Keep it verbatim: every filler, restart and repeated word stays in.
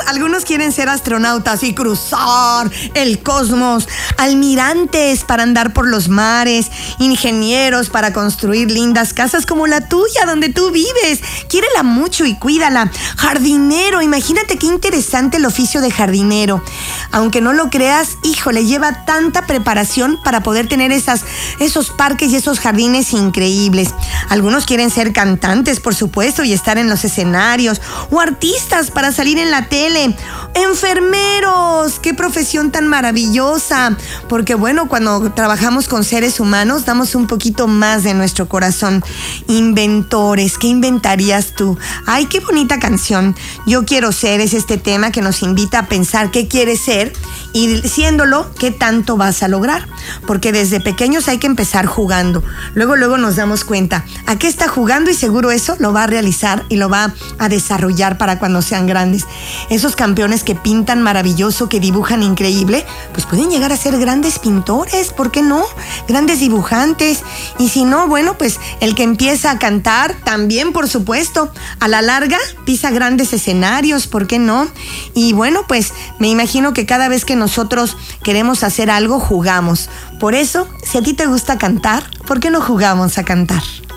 algunos quieren ser astronautas y cruzar el cosmos, almirantes para andar por los mares, ingenieros para construir lindas casas como la tuya, donde tú vives. Quiérela mucho y cuídala. Jardinero, imagínate qué interesante el oficio de jardinero. Aunque no lo creas, híjole, lleva tanta preparación para poder tener esas, esos parques y esos jardines increíbles. Algunos quieren ser cantantes, por supuesto, y estar en los escenarios, o artistas para salir en la tele. Enfermeros, qué profesión tan maravillosa, porque bueno, cuando trabajamos con seres humanos damos un poquito más de nuestro corazón. Inventores, ¿qué inventarías tú? Ay, qué bonita canción. Yo quiero ser es este tema que nos invita a pensar qué quieres ser y siéndolo, qué tanto vas a lograr, porque desde pequeños hay que empezar jugando. Luego, luego nos damos cuenta a qué está jugando y seguro eso lo va a realizar y lo va a desarrollar para cuando sean grandes. Esos campeones que pintan maravilloso, que dibujan increíble, pues pueden llegar a ser grandes pintores, ¿por qué no? Grandes dibujantes. Y si no, bueno, pues el que empieza a cantar también, por supuesto, a la larga pisa grandes escenarios, ¿por qué no? Y bueno, pues me imagino que cada vez que nosotros queremos hacer algo, jugamos. Por eso, si a ti te gusta cantar, ¿por qué no jugamos a cantar?